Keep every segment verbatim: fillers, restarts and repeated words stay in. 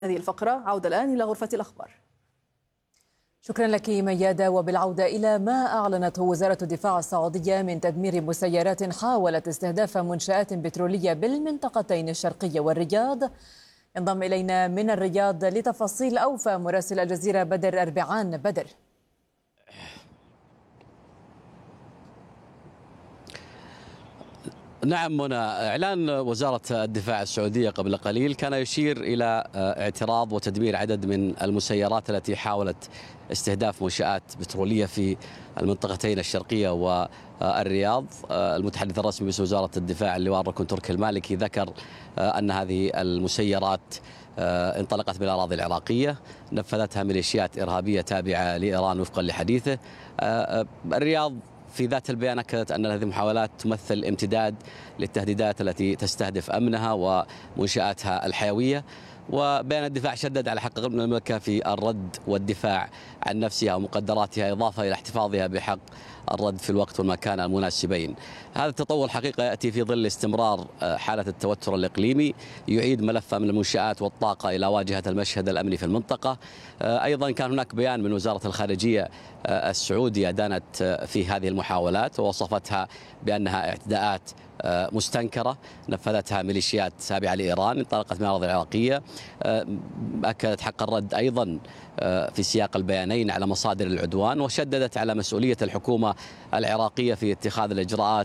هذه الفقرة. عودة الآن إلى غرفة الأخبار. شكرا لك ميادة. وبالعودة إلى ما أعلنته وزارة الدفاع السعودية من تدمير مسيرات حاولت استهداف منشآت بترولية بالمنطقتين الشرقية والرياض. انضم إلينا من الرياض لتفاصيل أوفى مراسل الجزيرة بدر أربعان. بدر. نعم منى، إعلان وزارة الدفاع السعودية قبل قليل كان يشير إلى اعتراض وتدمير عدد من المسيرات التي حاولت استهداف منشآت بترولية في المنطقتين الشرقية والرياض. المتحدث الرسمي باسم وزارة الدفاع اللواء الركن تركي المالكي ذكر أن هذه المسيرات انطلقت من الأراضي العراقية، نفذتها ميليشيات إرهابية تابعة لإيران وفقا لحديثه. الرياض في ذات البيان أكدت أن هذه المحاولات تمثل امتداد للتهديدات التي تستهدف أمنها ومنشآتها الحيوية. وبيان الدفاع شدد على حق المملكة في الرد والدفاع عن نفسها ومقدراتها، إضافة إلى احتفاظها بحق الرد في الوقت والمكان المناسبين. هذا التطور حقيقة يأتي في ظل استمرار حالة التوتر الإقليمي، يعيد ملف من المنشآت والطاقة إلى واجهة المشهد الأمني في المنطقة. أيضا كان هناك بيان من وزارة الخارجية السعودية أدانت في هذه المحاولات ووصفتها بأنها اعتداءات مستنكرة نفذتها ميليشيات تابعة لإيران انطلقت من الأراضي العراقية. أكدت حق الرد أيضا في سياق البيانين على مصادر العدوان، وشددت على مسؤولية الحكومة العراقية في اتخاذ الإجراءات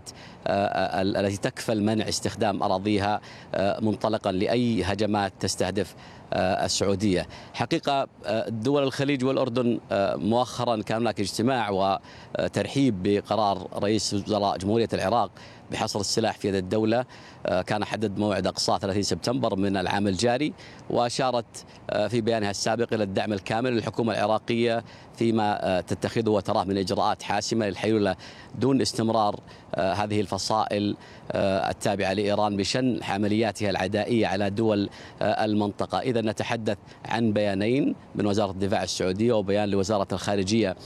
التي تكفل منع استخدام أراضيها منطلقا لأي هجمات تستهدف السعودية. حقيقة دول الخليج والأردن مؤخرا كان هناك اجتماع وترحيب بقرار رئيس وزراء جمهورية العراق بحصر السلاح في يد الدولة. كان حدد موعد أقصى ثلاثين سبتمبر من العام الجاري، وأشارت في بيانها السابق إلى الدعم الكامل للحكومة العراقية فيما تتخذه وتراه من إجراءات حاسمة للحيلولة دون استمرار هذه الفصائل التابعة لإيران بشن عملياتها العدائية على دول المنطقة. إذا نتحدث عن بيانين من وزارة الدفاع السعودية وبيان لوزارة الخارجية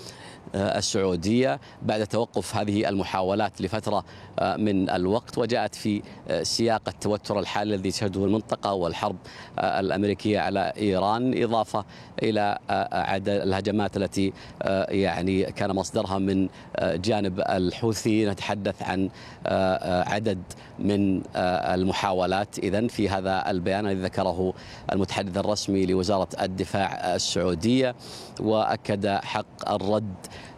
السعودية بعد توقف هذه المحاولات لفترة من الوقت، وجاءت في سياق التوتر الحالي الذي تشهده المنطقة والحرب الأمريكية على إيران، إضافة إلى عدد الهجمات التي يعني كان مصدرها من جانب الحوثي. نتحدث عن عدد من المحاولات إذن في هذا البيان الذي ذكره المتحدث الرسمي لوزارة الدفاع السعودية، وأكد حق الرد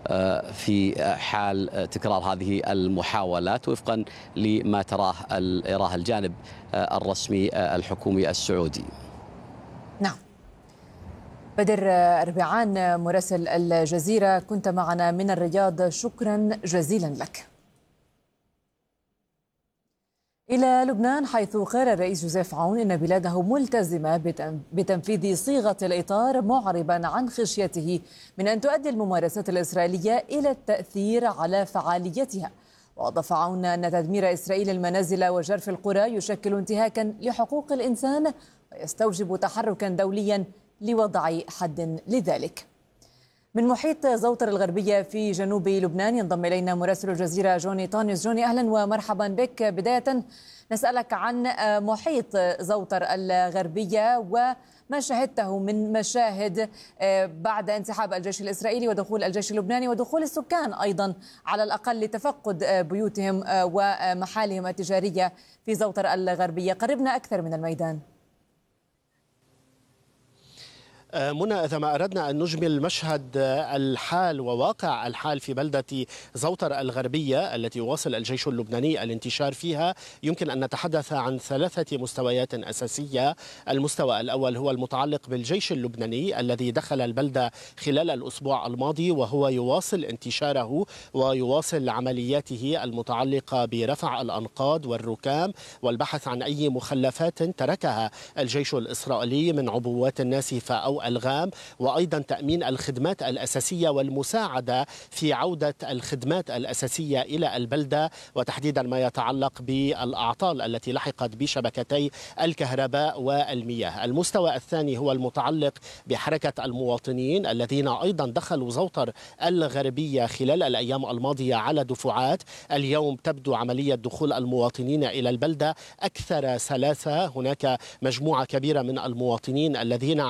في حال تكرار هذه المحاولات وفقا لما تراه يراه الجانب الرسمي الحكومي السعودي. نعم. بدر أربعان مراسل الجزيرة كنت معنا من الرياض، شكرا جزيلا لك. إلى لبنان، حيث قال الرئيس جوزيف عون إن بلاده ملتزمة بتنفيذ صيغة الإطار، معربا عن خشيته من أن تؤدي الممارسات الإسرائيلية إلى التأثير على فعاليتها. وأضاف عون أن تدمير إسرائيل المنازل وجرف القرى يشكل انتهاكا لحقوق الإنسان ويستوجب تحركا دوليا لوضع حد لذلك. من محيط زوطر الغربية في جنوب لبنان ينضم إلينا مراسل الجزيرة جوني طانيوس. جوني، أهلا ومرحبا بك. بداية نسألك عن محيط زوطر الغربية وما شهدته من مشاهد بعد انسحاب الجيش الإسرائيلي ودخول الجيش اللبناني ودخول السكان أيضا على الأقل لتفقد بيوتهم ومحالهم التجارية في زوطر الغربية. قربنا أكثر من الميدان. منى، إذا ما أردنا أن نجمل مشهد الحال وواقع الحال في بلدة زوطر الغربية التي يواصل الجيش اللبناني الانتشار فيها، يمكن أن نتحدث عن ثلاثة مستويات أساسية. المستوى الأول هو المتعلق بالجيش اللبناني الذي دخل البلدة خلال الأسبوع الماضي، وهو يواصل انتشاره ويواصل عملياته المتعلقة برفع الأنقاض والركام والبحث عن أي مخلفات تركها الجيش الإسرائيلي من عبوات ناسفة أو ألغام، وأيضا تأمين الخدمات الأساسية والمساعدة في عودة الخدمات الأساسية إلى البلدة، وتحديدا ما يتعلق بالأعطال التي لحقت بشبكتي الكهرباء والمياه. المستوى الثاني هو المتعلق بحركة المواطنين الذين أيضا دخلوا زوطر الغربية خلال الأيام الماضية على دفعات. اليوم تبدو عملية دخول المواطنين إلى البلدة أكثر سلاسة. هناك مجموعة كبيرة من المواطنين الذين